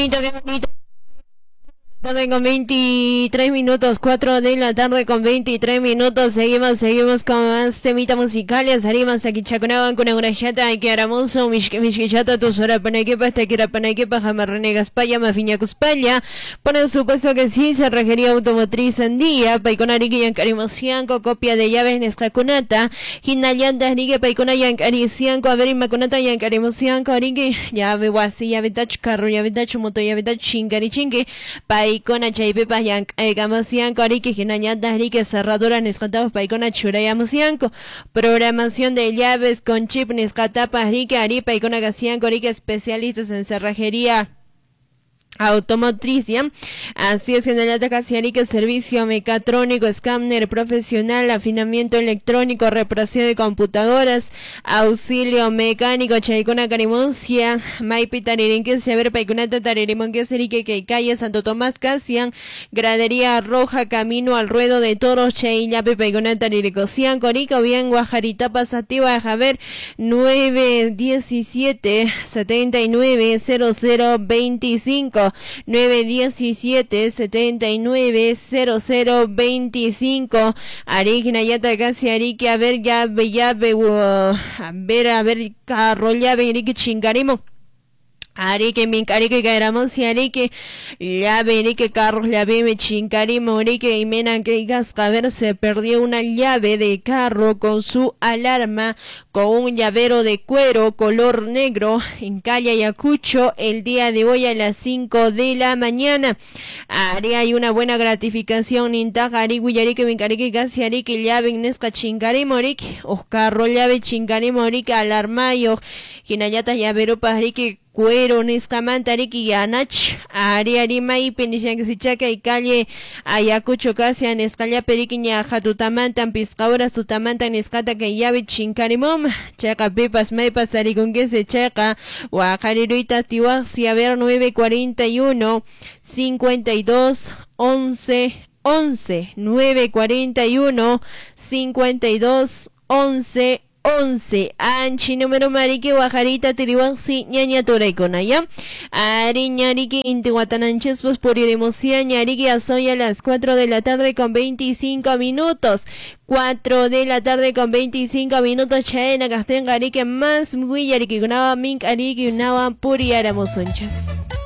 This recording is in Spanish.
Qué bonito. Tarde con 23 minutos, 4 de la tarde con 23 minutos, seguimos con más temitas musicales, arimas aquí chaconaban con una yata y que aramoso, mishkillata, tu sora panaquepa, hasta que era panaquepa, jamarrenegas paya, mafiñacus paya, por supuesto que sí, cerrajería automotriz Andía, paiconarique yancarimosianco, copia de llaves nescacunata, hinayanta, rique paicona yancaricianco, a ver, imacunata yancarimosianco, rique, llave guasi, llave tach carro, llave tach moto, llave tach chingarichinque, paikona chaypepa yankamasianko ariki hinayanta rique cerradura nescatapas paikona churayamasianko programación de llaves con chip nescatapas rique ari paikona gasianko rique especialistas en cerrajería automotriz, ¿ya? Así es, en el Atacasiarique, servicio mecatrónico, escáner profesional, afinamiento electrónico, reparación de computadoras, auxilio mecánico, chaicona carimuncia, maipi taririnque, sever paiconata taririmonque, serique, que calle Santo Tomás Casian, gradería roja, camino al ruedo de toros, chaillape paiconata tariricocian, corico, bien, guajarita pasativa, Javer, 917 79 0025 917 79 0025 Arigna Yata casi Arique a ver llave a ver carro llave Arique chingarimo Arique mi carique caeramos y arique llave arique carros llave me chincarimo arique y menan que gascaver se perdió una llave de carro con su alarma con un llavero de cuero color negro en calle Ayacucho el día de hoy a las 5 de la mañana. Hay una buena gratificación intaja arique arique mi carique casi arique llave nesca chincarimo arique o carro llave chincarimo arique alarmayo ginayata llavero para arique cuero nescamanta ariki yanach ari arimai penishan si chaca y calle Ayacucho casi a nescalla periquiña jatutamanta piscaura sutamanta nescata que llave chincarimom chaca pepas maipas aricon que se chaca guajariruita tiwaxi a ver 941 52 11 11 941 52 11 anchi número marique guajarita tiriwansi ñaña toraikona ya ari ñarique intihuatananches pues por iremosía ñarique soy a las 4 de la tarde con 25 minutos 4 de la tarde con 25 minutos chaena gasten arique más muy arique gunaba mink arique unawa puri aramosunchas.